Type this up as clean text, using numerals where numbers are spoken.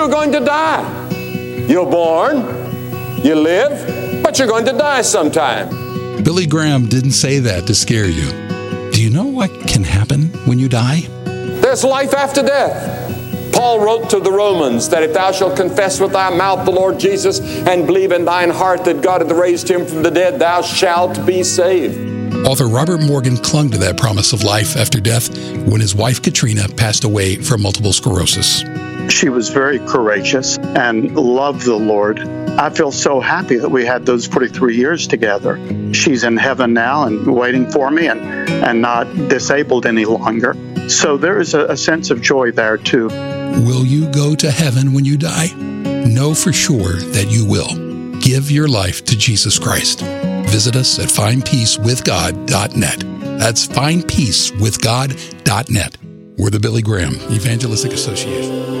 you're going to die. You're born, you live, but you're going to die sometime. Billy Graham didn't say that to scare you. Do you know what can happen when you die? There's life after death. Paul wrote to the Romans that if thou shalt confess with thy mouth the Lord Jesus and believe in thine heart that God hath raised him from the dead, thou shalt be saved. Author Robert Morgan clung to that promise of life after death when his wife Katrina passed away from multiple sclerosis. She was very courageous and loved the Lord. I feel so happy that we had those 43 years together. She's in heaven now and waiting for me and not disabled any longer. So there is a sense of joy there too. Will you go to heaven when you die? Know for sure that you will. Give your life to Jesus Christ. Visit us at findpeacewithgod.net. That's findpeacewithgod.net. We're the Billy Graham Evangelistic Association.